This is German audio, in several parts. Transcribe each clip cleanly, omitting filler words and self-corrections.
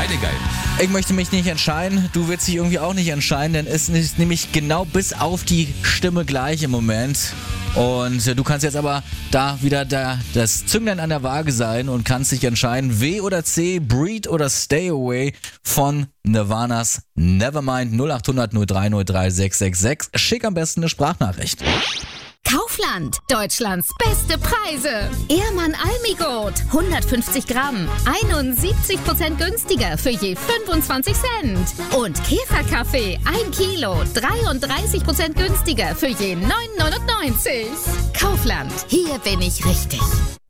Beide geil. Ich möchte mich nicht entscheiden, du willst dich irgendwie auch nicht entscheiden, denn es ist nämlich genau bis auf die Stimme gleich im Moment. Und du kannst jetzt aber da wieder das Zünglein an der Waage sein und kannst dich entscheiden, W oder C, Breathe oder Stay Away von Nirvanas Nevermind. 0800 030 666. Schick am besten eine Sprachnachricht. Kaufland, Deutschlands beste Preise. Ehrmann Almigurt, 150 Gramm, 71% günstiger für je 25 Cent. Und Käferkaffee, 1 Kilo, 33% günstiger für je 9,99. Kaufland, hier bin ich richtig.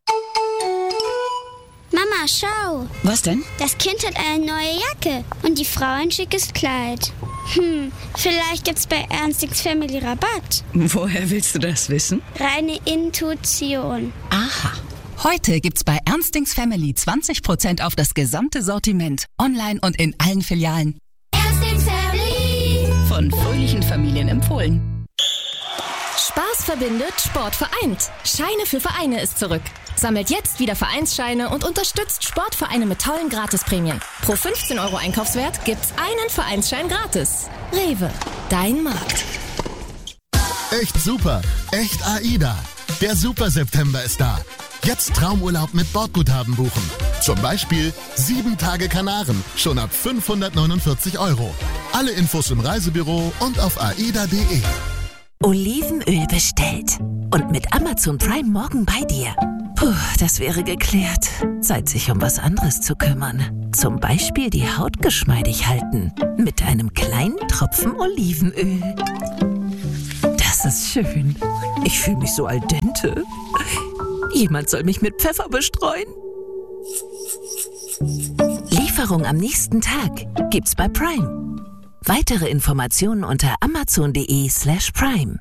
Mama, schau. Was denn? Das Kind hat eine neue Jacke und die Frau ein schickes Kleid. Vielleicht gibt's bei Ernstings Family Rabatt. Woher willst du das wissen? Reine Intuition. Aha. Heute gibt's bei Ernstings Family 20% auf das gesamte Sortiment. Online und in allen Filialen. Ernstings Family. Von fröhlichen Familien empfohlen. Spaß verbindet, Sport vereint. Scheine für Vereine ist zurück. Sammelt jetzt wieder Vereinsscheine und unterstützt Sportvereine mit tollen Gratisprämien. Pro 15 € Einkaufswert gibt's einen Vereinsschein gratis. Rewe, dein Markt. Echt super, echt AIDA. Der Super September ist da. Jetzt Traumurlaub mit Bordguthaben buchen. Zum Beispiel 7 Tage Kanaren, schon ab 549 €. Alle Infos im Reisebüro und auf aida.de. Olivenöl bestellt. Und mit Amazon Prime morgen bei dir. Puh, das wäre geklärt. Zeit, sich um was anderes zu kümmern. Zum Beispiel die Haut geschmeidig halten. Mit einem kleinen Tropfen Olivenöl. Das ist schön. Ich fühle mich so al dente. Jemand soll mich mit Pfeffer bestreuen. Lieferung am nächsten Tag gibt's bei Prime. Weitere Informationen unter amazon.de/prime.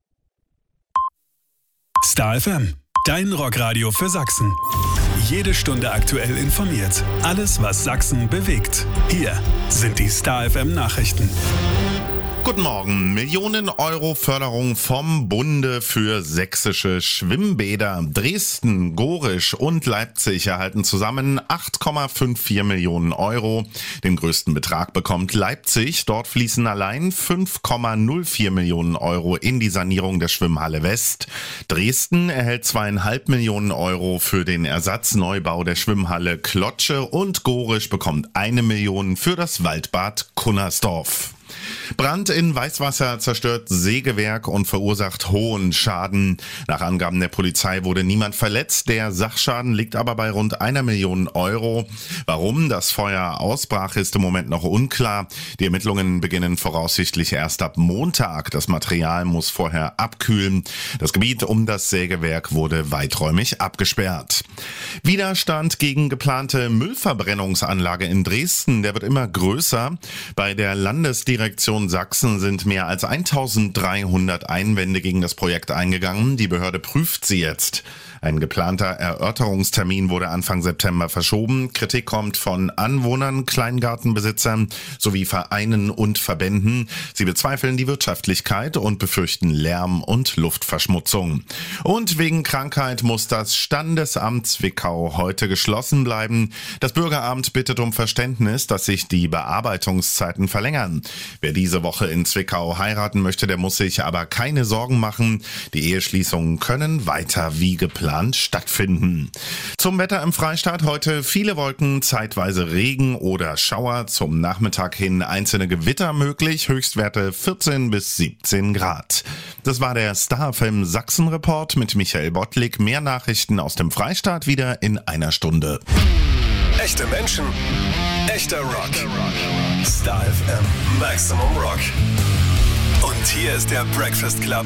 Star FM, dein Rockradio für Sachsen. Jede Stunde aktuell informiert. Alles, was Sachsen bewegt. Hier sind die Star FM Nachrichten. Guten Morgen. Millionen Euro Förderung vom Bunde für sächsische Schwimmbäder. Dresden, Gorisch und Leipzig erhalten zusammen 8,54 Millionen Euro. Den größten Betrag bekommt Leipzig. Dort fließen allein 5,04 Millionen Euro in die Sanierung der Schwimmhalle West. Dresden erhält 2,5 Millionen Euro für den Ersatzneubau der Schwimmhalle Klotsche und Gorisch bekommt 1 Million für das Waldbad Kunnersdorf. Brand in Weißwasser zerstört Sägewerk und verursacht hohen Schaden. Nach Angaben der Polizei wurde niemand verletzt. Der Sachschaden liegt aber bei rund 1 Million Euro. Warum das Feuer ausbrach, ist im Moment noch unklar. Die Ermittlungen beginnen voraussichtlich erst ab Montag. Das Material muss vorher abkühlen. Das Gebiet um das Sägewerk wurde weiträumig abgesperrt. Widerstand gegen geplante Müllverbrennungsanlage in Dresden, der wird immer größer. Bei der Landesdirektion Sachsen sind mehr als 1300 Einwände gegen das Projekt eingegangen. Die Behörde prüft sie jetzt. Ein geplanter Erörterungstermin wurde Anfang September verschoben. Kritik kommt von Anwohnern, Kleingartenbesitzern sowie Vereinen und Verbänden. Sie bezweifeln die Wirtschaftlichkeit und befürchten Lärm- und Luftverschmutzung. Und wegen Krankheit muss das Standesamt Zwickau heute geschlossen bleiben. Das Bürgeramt bittet um Verständnis, dass sich die Bearbeitungszeiten verlängern. Wer diese Woche in Zwickau heiraten möchte, der muss sich aber keine Sorgen machen. Die Eheschließungen können weiter wie geplant stattfinden. Zum Wetter im Freistaat heute viele Wolken, zeitweise Regen oder Schauer. Zum Nachmittag hin einzelne Gewitter möglich. Höchstwerte 14 bis 17 Grad. Das war der Star FM Sachsen Report mit Michael Bottlik. Mehr Nachrichten aus dem Freistaat wieder in einer Stunde. Echte Menschen, echter Rock. Star FM Maximum Rock. Und hier ist der Breakfast Club.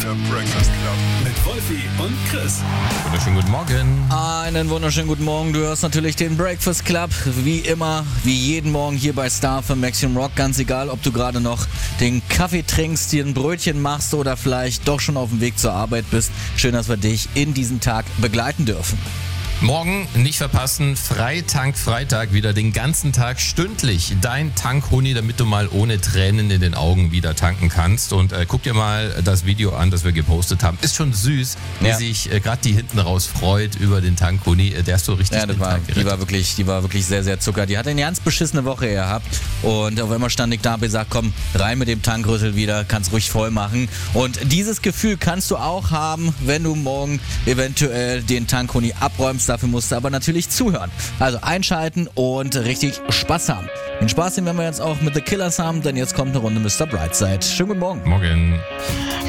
Mit Wolfi und Chris. Wunderschönen guten Morgen. Einen wunderschönen guten Morgen. Du hörst natürlich den Breakfast Club, wie immer, wie jeden Morgen hier bei Star für Maximum Rock. Ganz egal, ob du gerade noch den Kaffee trinkst, dir ein Brötchen machst oder vielleicht doch schon auf dem Weg zur Arbeit bist. Schön, dass wir dich in diesen Tag begleiten dürfen. Morgen nicht verpassen, Freitag wieder den ganzen Tag stündlich dein Tankhuni, damit du mal ohne Tränen in den Augen wieder tanken kannst. Und guck dir mal das Video an, das wir gepostet haben. Ist schon süß, wie sich gerade die hinten raus freut über den Tankhuni. Der ist so richtig die war wirklich sehr, sehr zucker. Die hat eine ganz beschissene Woche gehabt. Und auf einmal stand ich da und gesagt, komm, rein mit dem Tankrüssel wieder, kannst ruhig voll machen. Und dieses Gefühl kannst du auch haben, wenn du morgen eventuell den Tankhuni abräumst. Dafür musst du aber natürlich zuhören. Also einschalten und richtig Spaß haben. Den Spaß, den werden wir jetzt auch mit The Killers haben, denn jetzt kommt eine Runde Mr. Brightside. Schönen guten Morgen. Morgen.